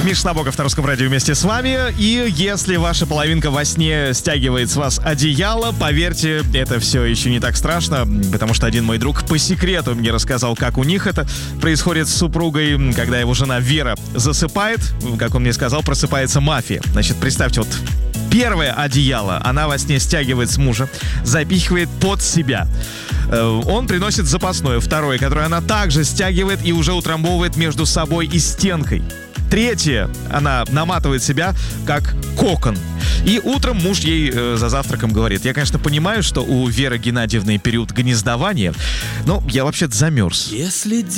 Миша Набоков на Русском радио вместе с вами. И если ваша половинка во сне стягивает с вас одеяло, поверьте, это все еще не так страшно, потому что один мой друг по секрету мне рассказал, как у них это происходит с супругой, когда его жена Вера засыпает, как он мне сказал, просыпается мафия. Значит, представьте, вот первое одеяло она во сне стягивает с мужа, запихивает под себя. Он приносит запасное, второе, которое она также стягивает и уже утрамбовывает между собой и стенкой. Третье, она наматывает себя как кокон. И утром муж ей за завтраком говорит: я, конечно, понимаю, что у Веры Геннадьевны период гнездования, но я вообще-то замерз. Если